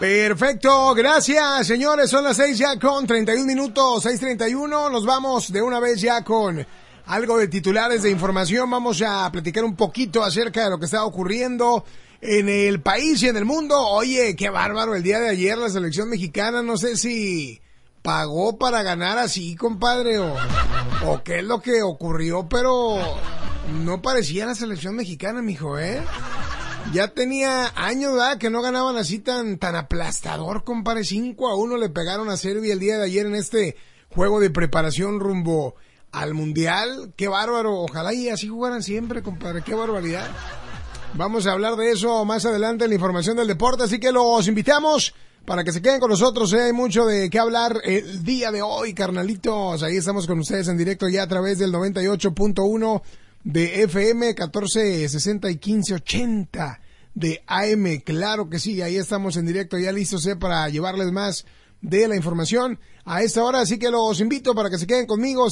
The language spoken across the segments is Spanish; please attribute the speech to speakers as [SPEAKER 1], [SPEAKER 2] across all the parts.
[SPEAKER 1] Perfecto, gracias, señores. Son las 6 ya con 31 minutos, 6:31. Nos vamos de una vez ya con algo de titulares de información. Vamos a platicar un poquito acerca de lo que está ocurriendo en el país y en el mundo. Oye, qué bárbaro el día de ayer la selección mexicana. No sé si pagó para ganar así, compadre, o qué es lo que ocurrió, pero no parecía la selección mexicana, mijo, ¿eh? Ya tenía años, ¿verdad?, que no ganaban así tan aplastador, compadre. 5-1 le pegaron a Serbia el día de ayer en este juego de preparación rumbo al Mundial. Qué bárbaro. Ojalá y así jugaran siempre, compadre. Qué barbaridad. Vamos a hablar de eso más adelante en la información del deporte, así que los invitamos para que se queden con nosotros. Hay mucho de qué hablar el día de hoy, carnalitos. Ahí estamos con ustedes en directo ya a través del 98.1 de FM, 1460 y 1580 de AM. Claro que sí, ahí estamos en directo ya listos para llevarles más de la información a esta hora, así que los invito para que se queden conmigo.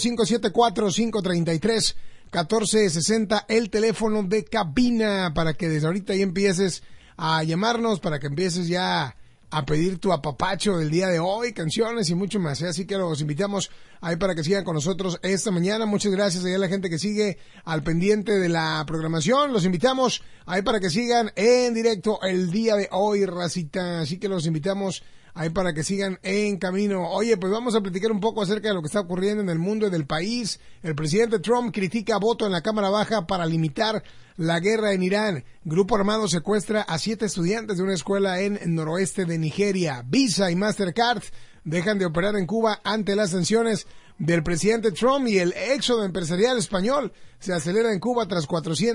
[SPEAKER 1] 574-533-1460, el teléfono de cabina, para que desde ahorita ya empieces a llamarnos, para que empieces ya a pedir tu apapacho del día de hoy, canciones y mucho más, ¿eh? Así que los invitamos ahí para que sigan con nosotros esta mañana. Muchas gracias a la gente que sigue al pendiente de la programación. Los invitamos ahí para que sigan en directo el día de hoy, racita. Así que los invitamos ahí para que sigan en camino. Oye, pues vamos a platicar un poco acerca de lo que está ocurriendo en el mundo y del país. El presidente Trump critica voto en la Cámara Baja para limitar la guerra en Irán. Grupo armado secuestra a 7 estudiantes de una escuela en el noroeste de Nigeria. Visa y Mastercard dejan de operar en Cuba ante las sanciones del presidente Trump, y el éxodo empresarial español se acelera en Cuba tras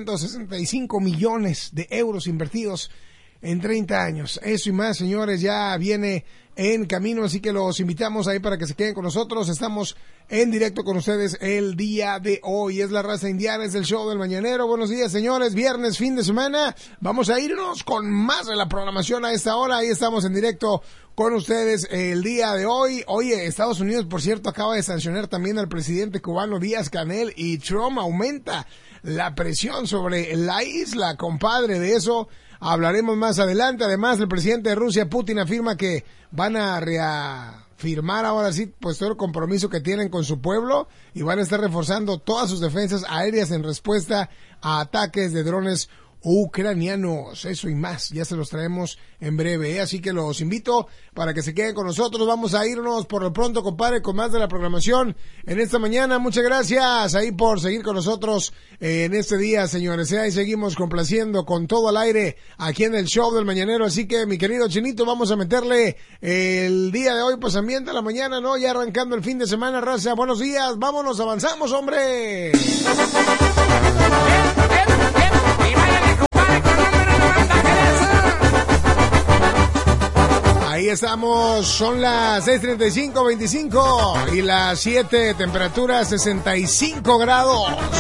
[SPEAKER 1] 465 millones de euros invertidos en 30 años. Eso y más, señores, ya viene en camino, así que los invitamos ahí para que se queden con nosotros. Estamos en directo con ustedes el día de hoy. Es la raza indiana, es el show del mañanero. Buenos días, señores. Viernes, fin de semana. Vamos a irnos con más de la programación a esta hora. Ahí estamos en directo con ustedes el día de hoy. Oye, Estados Unidos, por cierto, acaba de sancionar también al presidente cubano Díaz-Canel, y Trump aumenta la presión sobre la isla, compadre. De eso hablaremos más adelante. Además, el presidente de Rusia, Putin, afirma que van a reafirmar ahora sí pues todo el compromiso que tienen con su pueblo, y van a estar reforzando todas sus defensas aéreas en respuesta a ataques de drones ucranianos. Eso y más, ya se los traemos en breve, ¿eh? Así que los invito para que se queden con nosotros. Vamos a irnos por lo pronto, compadre, con más de la programación en esta mañana. Muchas gracias ahí por seguir con nosotros en este día, señores. Ahí seguimos complaciendo con todo al aire aquí en el show del mañanero. Así que, mi querido Chinito, vamos a meterle el día de hoy, pues ambiente a la mañana, ¿no? Ya arrancando el fin de semana, raza. Buenos días, vámonos, avanzamos, hombre. Ahí estamos, son las 6:35, 25 y las 7, temperatura 65 grados.